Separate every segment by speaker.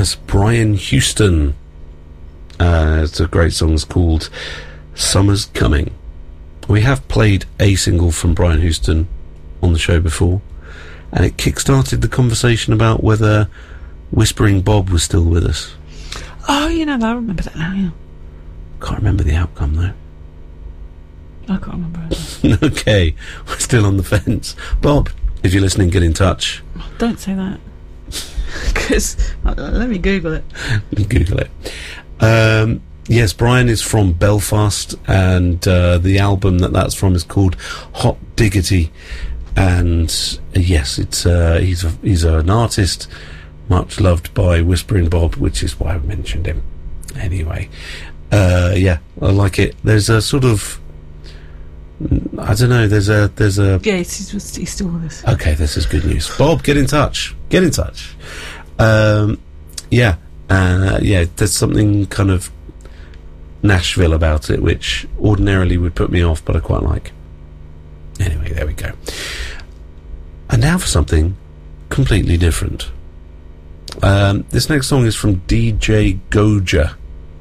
Speaker 1: That's Brian Houston. It's a great song. It's called Summer's Coming. We have played a single from Brian Houston on the show before, and it kick-started the conversation about whether Whispering Bob was still with us.
Speaker 2: Oh, I remember that now, yeah.
Speaker 1: Can't remember the outcome, though.
Speaker 2: I can't remember it.
Speaker 1: Okay, we're still on the fence. Bob, if you're listening, get in touch.
Speaker 2: Don't say that. Because, let me Google it.
Speaker 1: Google it. Yes, Brian is from Belfast, and the album that's from is called Hot Diggity. And yes, it's he's an artist much loved by Whispering Bob, which is why I mentioned him. Anyway, yeah, I like it. There's a sort of, I don't know. There's a.
Speaker 2: Yeah, he's still with us.
Speaker 1: Okay, this is good news. Bob, get in touch. Get in touch. Yeah, there's something kind of Nashville about it, which ordinarily would put me off, but I quite like. Anyway, there we go. And now for something completely different. This next song is from DJ Goja.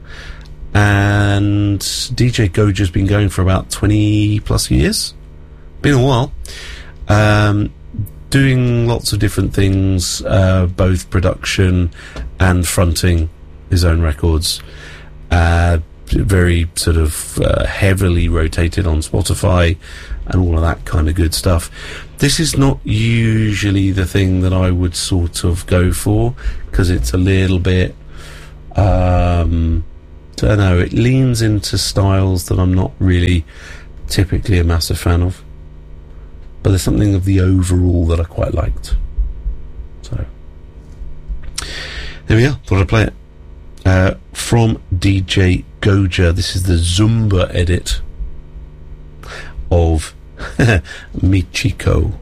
Speaker 1: And DJ Goja's been going for about 20 plus years. Been a while. Doing lots of different things, both production and fronting his own records. Very sort of heavily rotated on Spotify and all of that kind of good stuff. This is not usually the thing that I would sort of go for, because it's a little bit, don't know, it leans into styles that I'm not really typically a massive fan of. But there's something of the overall that I quite liked. So, there we are. Thought I'd play it. From DJ Goja. This is the Zumba edit of Michiko.